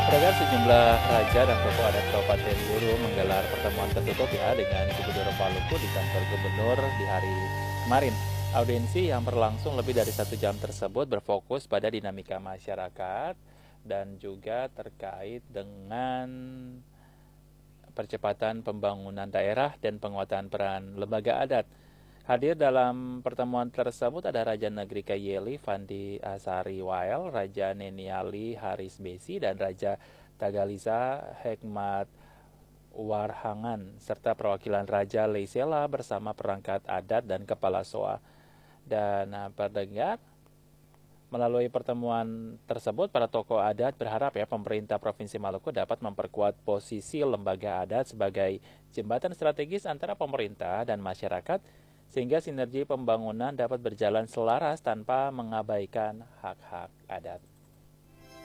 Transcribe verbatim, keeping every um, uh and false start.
Saudara, sejumlah raja dan tokoh adat Kabupaten Buru menggelar pertemuan tertutup ya dengan Gubernur Maluku di kantor gubernur di hari kemarin. Audiensi yang berlangsung lebih dari satu jam tersebut berfokus pada dinamika masyarakat dan juga terkait dengan percepatan pembangunan daerah dan penguatan peran lembaga adat. Hadir dalam pertemuan tersebut ada Raja Negeri Kayeli Fandi Asari Wael, Raja Neniali Haris Besi, dan Raja Tagalisa Hekmat Warhangan, serta perwakilan Raja Leisela bersama perangkat adat dan kepala S O A. Dan uh, pendengar, melalui pertemuan tersebut, para tokoh adat berharap ya pemerintah Provinsi Maluku dapat memperkuat posisi lembaga adat sebagai jembatan strategis antara pemerintah dan masyarakat sehingga sinergi pembangunan dapat berjalan selaras tanpa mengabaikan hak-hak adat.